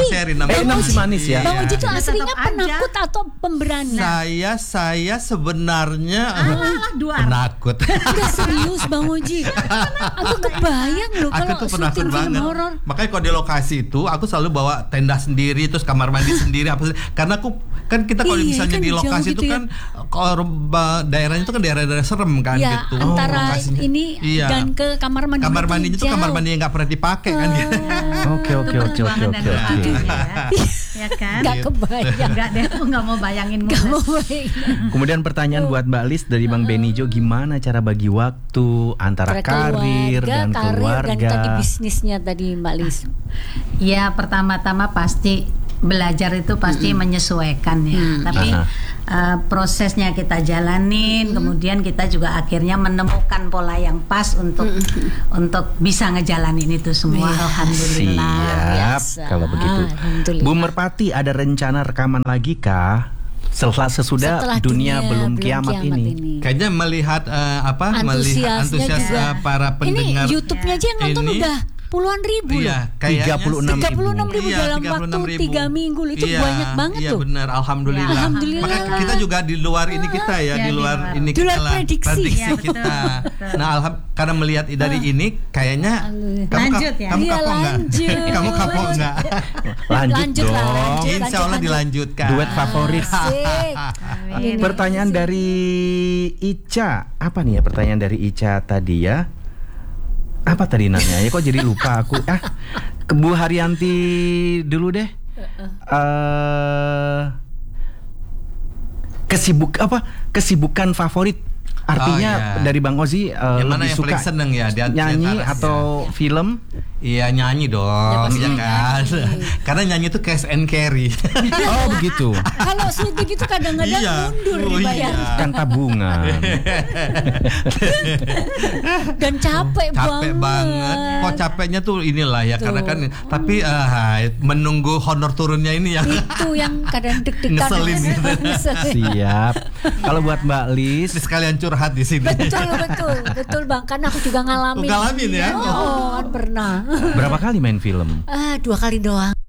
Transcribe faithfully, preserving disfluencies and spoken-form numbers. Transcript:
Sherry namanya. Eh, nama si manis ya. Bang Oji itu Iya. aslinya Tetap penakut atau pemberani? Saya saya sebenarnya Alah, dua. penakut. Enggak serius Bang Oji. Aku kebayang loh Aku kalau tuh penakut syuting film banget. horor. Makanya kalau di lokasi itu aku selalu bawa tenda sendiri, terus kamar mandi sendiri apa sih. Karena aku kan kita kalau Iya, misalnya kan di jauh lokasi gitu itu ya. kan kalau ba- daerahnya itu kan daerah-daerah serem kan Ya, gitu. antara Lokasinya. ini Iya. dan ke kamar mandi. Kamar itu mandinya tuh jauh. kamar mandi yang nggak pernah dipakai kan gitu. Oke oke oke oke Perjuangan dan oke doa oke. ya. Ya kan? Nggak kebayang. Enggak deh, aku enggak mau bayangin Nggak mau mules. bayangin. Kemudian pertanyaan buat Mbak Lis dari Bang Benijo, gimana cara bagi waktu antara Antara karir dan karir keluarga? dan tadi bisnisnya tadi Mbak Lis. Ya pertama-tama pasti belajar itu pasti menyesuaikan ya. Mm. Tapi Aha. uh, prosesnya kita jalanin, kemudian kita juga akhirnya menemukan pola yang pas untuk untuk bisa ngejalanin itu semua. Iya. Alhamdulillah. Siap. Biasa. Kalau begitu, Alhamdulillah. Bu Merpati ada rencana rekaman lagi kah? Setelah sesudah Setelah dunia, belum kiamat, ini. Kayaknya melihat eh, apa melihat Antusiasnya antusias juga. eh, para pendengar. Ini YouTube-nya aja yang nonton ini- udah puluhan ribu loh. Iya, kayaknya tiga puluh enam tiga puluh enam ribu Iya, dalam tiga puluh enam waktu ribu. tiga minggu loh. Itu Iya, banyak banget iya, tuh. benar, alhamdulillah. Ya, alhamdulillah. Makanya kita juga di luar ini kita ya, Ya, di di luar luar. ini Di kita luar lah, prediksi. Ya, betul, kita. betul. Nah, alham, karena melihat dari ini kayaknya Alhamdulillah. kamu Lanjut ya? kamu Iya, kapok nggak? lanjut. Kamu kapok nggak? Lanjut, Lanjut lah, dong. lanjut. Insya Allah dilanjutkan. Duet favorit. Asik. Amin. Pertanyaan dari Ica. Apa nih ya pertanyaan dari Ica tadi ya? Apa tadi nanya? Ya kok jadi lupa aku. Ah, ke Bu Haryanti dulu deh. Eh kesibuk apa? Kesibukan favorit. Artinya Oh, iya. dari Bang Ozi eh, Yang mana lebih yang suka paling seneng ya di antara- nyanyi ya. atau film? Iya nyanyi dong, pasti ya kan? nyanyi. Karena nyanyi itu cash and carry. Oh begitu. Kalau syuting itu kadang-kadang Iya. mundur Oh, dibayar. iya. Kan tabungan. Dan capek, Capek banget. Kok capeknya tuh inilah ya, Tuh. karena kan tapi ah, menunggu honor turunnya ini ya. Itu yang kadang deg-degan. Ngeselin gitu. Ngeselin. Siap. Kalau buat Mbak Lis, Ini sekalian curhat di sini. Betul, betul. Betul Bang, kan aku juga ngalamin. Oh, ngalamin ya? Oh, kan pernah. berapa kali main film? Ah, dua kali doang.